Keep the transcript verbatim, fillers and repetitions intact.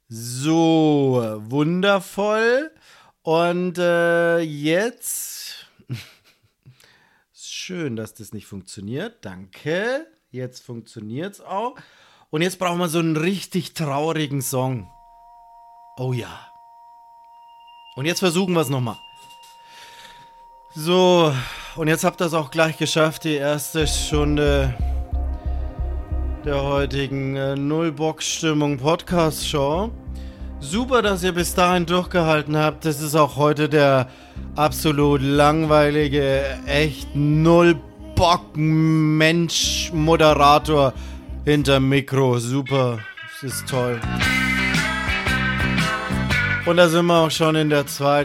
So, wundervoll. Und äh, jetzt... Schön, dass das nicht funktioniert. Danke. Jetzt funktioniert's auch. Und jetzt brauchen wir so einen richtig traurigen Song. Oh ja. Und jetzt versuchen wir es nochmal. So, und jetzt habt ihr es auch gleich geschafft, die erste Stunde der heutigen äh, Null-Bock-Stimmung Podcast-Show. Super, dass ihr bis dahin durchgehalten habt. Das ist auch heute der absolut langweilige, echt Null-Bock-Mensch-Moderator hinterm Mikro. Super, das ist toll. Und da sind wir auch schon in der zweiten